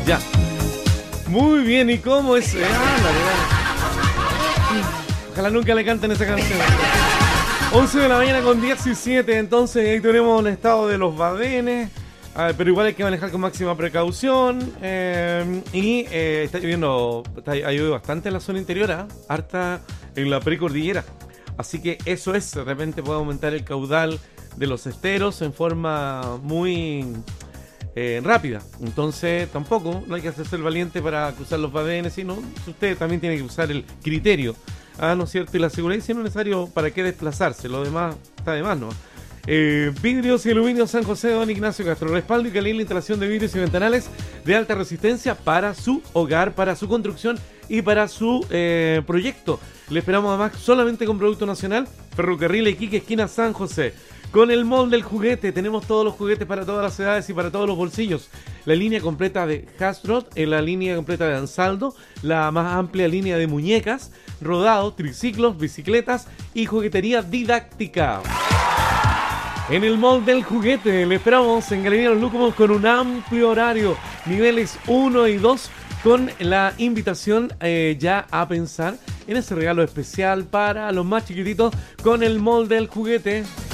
Ya. Muy bien, ¿y cómo es? Dale. Ojalá nunca le canten esa canción. 11 de la mañana con 17, entonces ahí tenemos un estado de los badenes. Pero igual hay que manejar con máxima precaución. Está lloviendo, ha llovido bastante en la zona interior, harta en la precordillera. Así que eso es, de repente puede aumentar el caudal de los esteros en forma muy rápida. Entonces tampoco no hay que hacerse el valiente para cruzar los badenes, sino usted también tiene que usar el criterio, ¿no es cierto? Y la seguridad, si no es necesario, ¿para qué desplazarse? Lo demás está de más, ¿no? Vidrios y aluminio San José, don Ignacio Castro. Respaldo y calidad en la instalación de vidrios y ventanales de alta resistencia para su hogar, para su construcción y para su proyecto. Le esperamos además solamente con producto nacional. Ferrocarril Iquique, esquina San José. Con el mall del juguete, tenemos todos los juguetes para todas las edades y para todos los bolsillos. La línea completa de Hasbro, la línea completa de Ansaldo, la más amplia línea de muñecas, rodado, triciclos, bicicletas y juguetería didáctica. En el mall del juguete le esperamos en Galería Los Lúcumos con un amplio horario, niveles 1 y 2, con la invitación ya a pensar en ese regalo especial para los más chiquititos con el mall del juguete.